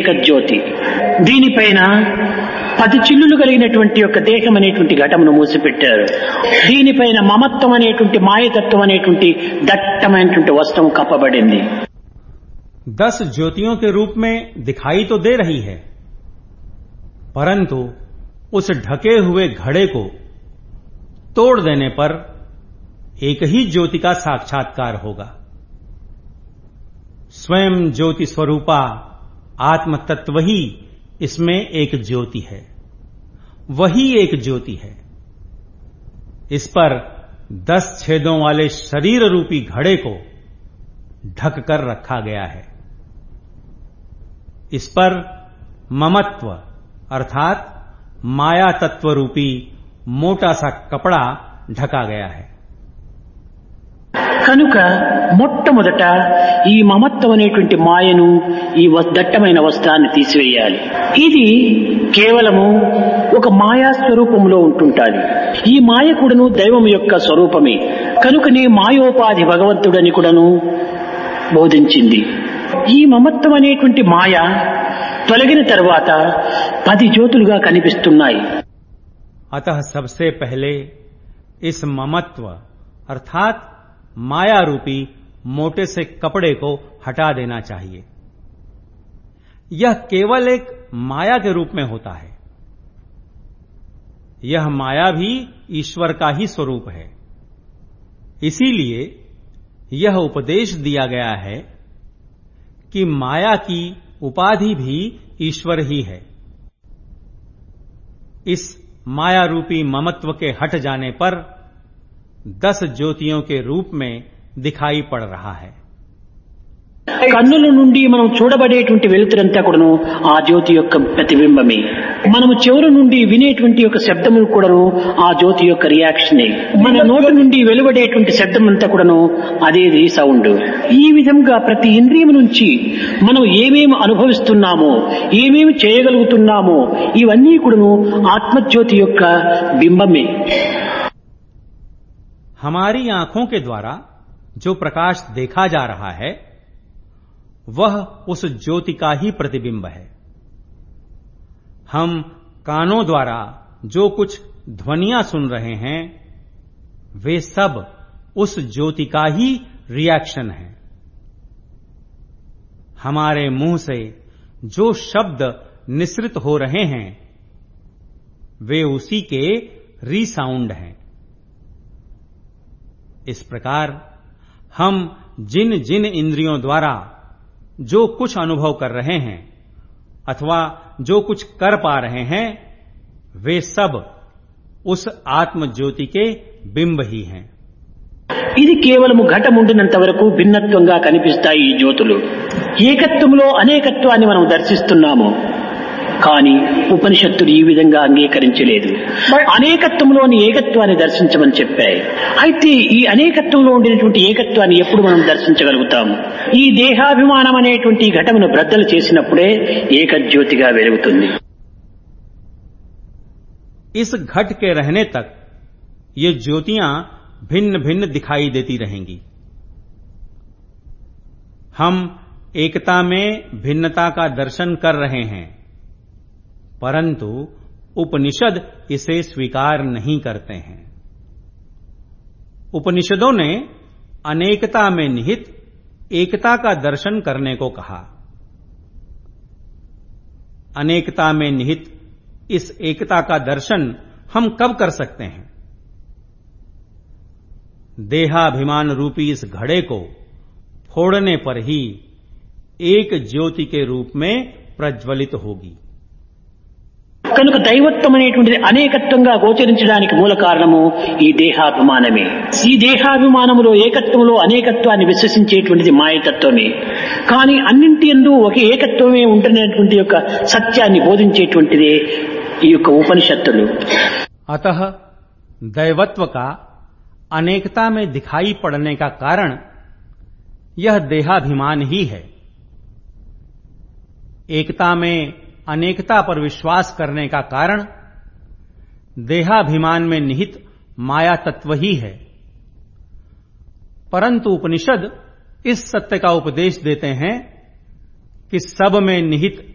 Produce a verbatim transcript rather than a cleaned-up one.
జ్యోతి దీనిపైన పది చిల్లులు కలిగినటువంటి యొక్క దేహం అనేటువంటి ఘటమును మూసిపెట్టారు. దీనిపైన మమత్వం అనేటువంటి మాయతత్వం అనేటువంటి దట్టమైనటువంటి వస్త్రం కప్పబడింది. दस ज्योतियों के रूप में दिखाई तो दे रही है, परंतु उस ढके हुए घड़े को तोड़ देने पर एक ही ज्योति का साक्षात्कार होगा. स्वयं ज्योति स्वरूपा आत्म तत्व ही इसमें एक ज्योति है, वही एक ज्योति है. इस पर दस छेदों वाले शरीर रूपी घड़े को ढक कर रखा गया है. इस पर ममत्व अर्थात माया तत्व रूपी मोटा सा कपड़ा ढका गया है. కనుక మొట్టమొదట ఈ మమత్వం అనేటువంటి మాయను ఈ దట్టమైన వస్త్రాన్ని తీసివేయాలి. ఇది కేవలము ఒక మాయా స్వరూపంలో ఉంటుంటాది. ఈ మాయ కూడాను దైవం యొక్క స్వరూపమే. కనుకనే మాయోపాధి భగవంతుడని కూడాను బోధించింది. ఈ మమత్వం అనేటువంటి మాయ తొలగిన తర్వాత పది జ్యోతులుగా కనిపిస్తున్నాయి. अतः सबसे पहले इस ममत्व अर्थात माया रूपी मोटे से कपड़े को हटा देना चाहिए. यह केवल एक माया के रूप में होता है. यह माया भी ईश्वर का ही स्वरूप है. इसीलिए यह उपदेश दिया गया है कि माया की उपाधि भी ईश्वर ही है. इस माया रूपी ममत्व के हट जाने पर दस ज्योतियों के रूप में दिखाई पड़ रहा है. కన్నుల నుండి మనం చూడబడేటువంటి వెలుతురంతా కూడాను ఆ జ్యోతి యొక్క ప్రతిబింబమే. మనము చెవుల నుండి వినేటువంటి యొక్క శబ్దము కూడాను ఆ జ్యోతి యొక్క రియాక్షనే. మన నోటి నుండి వెలువడేటువంటి శబ్దం అంతా కూడాను అదే సౌండ్. ఈ విధంగా ప్రతి ఇంద్రియం నుంచి మనం ఏమేమి అనుభవిస్తున్నామో, ఏమేమి చేయగలుగుతున్నామో ఇవన్నీ కూడాను ఆత్మజ్యోతి యొక్క బింబమే. हमारी आंखों के द्वारा जो प्रकाश देखा जा रहा है वह उस ज्योति का ही प्रतिबिंब है. हम कानों द्वारा जो कुछ ध्वनियां सुन रहे हैं वे सब उस ज्योति का ही रिएक्शन है. हमारे मुंह से जो शब्द निसृत हो रहे हैं वे उसी के रीसाउंड हैं. इस प्रकार हम जिन जिन इंद्रियों द्वारा जो कुछ अनुभव कर रहे हैं अथवा जो कुछ कर पा रहे हैं वे सब उस आत्म ज्योति के बिंब ही हैं. ఇది కేవలము ఘటం ఉండినంత వరకు భిన్నత్వంగా కనిపిస్తాయి ఈ జ్యోతులు. ఏకత్వంలో అనేకత్వాన్ని మనం దర్శిస్తున్నాము. కానీ ఉపనిషత్తులు ఈ విధంగా అంగీకరించలేదు. అనేకత్వంలోని ఏకత్వాన్ని దర్శించమని చెప్పాయి. అయితే ఈ అనేకత్వంలో ఉండినటువంటి ఏకత్వాన్ని ఎప్పుడు మనం దర్శించగలుగుతాము? ఈ దేహాభిమానం అనేటువంటి ఘటమును బ్రద్దలు చేసినప్పుడే ఏకజ్యోతిగా వెలుగుతుంది. इस घट के रहने तक ये ज्योतियां भिन्न भिन्न दिखाई देती रहेंगी. हम एकता में भिन्नता का दर्शन कर रहे हैं, परंतु उपनिषद इसे स्वीकार नहीं करते हैं. उपनिषदों ने अनेकता में निहित एकता का दर्शन करने को कहा. अनेकता में निहित इस एकता का दर्शन हम कब कर सकते हैं? देहाभिमान रूपी इस घड़े को फोड़ने पर ही एक ज्योति के रूप में प्रज्वलित होगी. కనుక దైవత్వం అనేటువంటిది అనేకత్వంగా గోచరించడానికి మూల కారణము ఈ దేహాభిమానమే. ఈ దేహాభిమానములో ఏకత్వంలో అనేకత్వాన్ని విశ్వసించేటువంటిది మాయతత్వమే. కానీ అన్నింటి యందు ఒక ఏకత్వమే ఉంటున్నటువంటి యొక్క సత్యాన్ని బోధించేటువంటిదే ఈ యొక్క ఉపనిషత్తులు. अतः दैवत्व का अनेकता में दिखाई पड़ने का कारण यह देहाभिमान ही है. एकता में अनेकता पर विश्वास करने का कारण देहाभिमान में निहित माया तत्व ही है. परंतु उपनिषद इस सत्य का उपदेश देते हैं कि सब में निहित